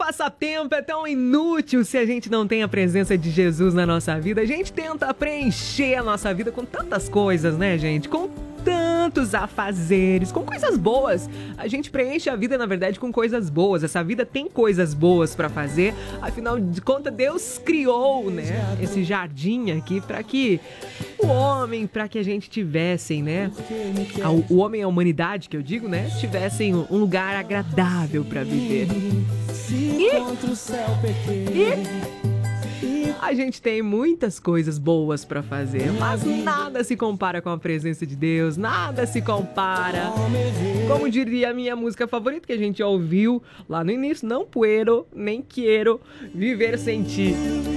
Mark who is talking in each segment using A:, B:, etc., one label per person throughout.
A: passatempo, é tão inútil se a gente não tem a presença de Jesus na nossa vida. A gente tenta preencher a nossa vida com tantas coisas, né, gente? Com tantos afazeres, com coisas boas. A gente preenche a vida, na verdade, com coisas boas. Essa vida tem coisas boas pra fazer. Afinal de contas, Deus criou, né, esse jardim aqui pra que o homem, pra que a gente tivessem, né, o homem e a humanidade, que eu digo, né, tivessem um lugar agradável pra viver. E a gente tem muitas coisas boas pra fazer, mas nada se compara com a presença de Deus, nada se compara. Como diria a minha música favorita que a gente ouviu lá no início, não puedo, nem quero viver sem ti.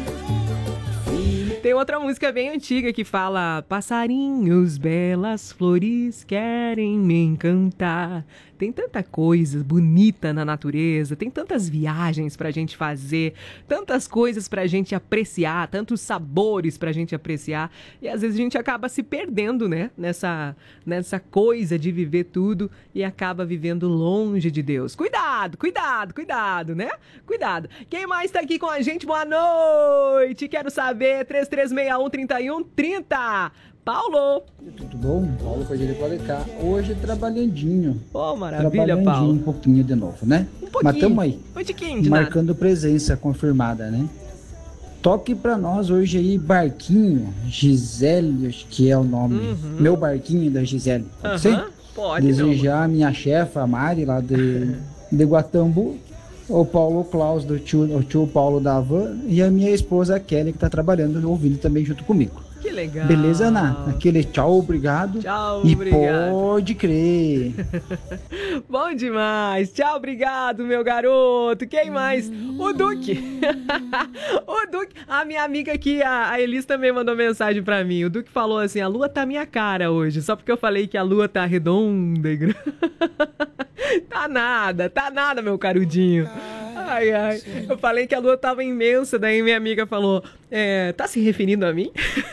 A: Tem outra música bem antiga que fala: passarinhos, belas flores querem me encantar. Tem tanta coisa bonita na natureza, tem tantas viagens pra gente fazer, tantas coisas pra gente apreciar, tantos sabores pra gente apreciar. E às vezes a gente acaba se perdendo, né? Nessa coisa de viver tudo e acaba vivendo longe de Deus. Cuidado, cuidado, cuidado, né? Cuidado. Quem mais tá aqui com a gente? Boa noite! Quero saber, 3361-3130. Paulo!
B: Tudo bom? Paulo Cordilha Polecá. Hoje trabalhandinho.
A: Oh, maravilha, Paulo.
B: Um pouquinho de novo, né?
A: Um pouquinho.
B: Mas tamo aí.
A: Um tiquinho de
B: marcando
A: nada.
B: Presença confirmada, né? Toque pra nós hoje aí, Barquinho, Gisele, acho que é o nome. Meu Barquinho da Gisele. Pode ser?
A: Pode.
B: Desejar a minha chefa, a Mari, lá de Guatambu, o Paulo Klaus, o tio Paulo da Havan, e a minha esposa, a Kelly, que tá trabalhando, ouvindo também junto comigo.
A: Que legal.
B: Beleza, Ana? Aquele tchau, obrigado.
A: Tchau,
B: e
A: obrigado.
B: Pode crer.
A: Bom demais. Tchau, obrigado, meu garoto. Quem mais? O Duque. O Duque. A minha amiga aqui, a Elis, também mandou mensagem pra mim. O Duque falou assim: a lua tá minha cara hoje, só porque eu falei que a lua tá redonda e Tá nada, meu carudinho. Ai, ai. Eu falei que a lua tava imensa, daí minha amiga falou: tá se referindo a mim?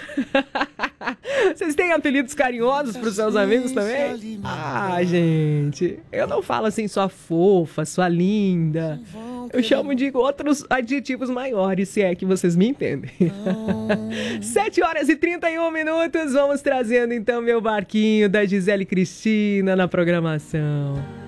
A: Vocês têm apelidos carinhosos pros seus amigos também? Ah, gente, eu não falo assim sua fofa, sua linda. Eu chamo de outros adjetivos maiores, se é que vocês me entendem. 7h31, vamos trazendo então meu barquinho da Gisele Cristina na programação.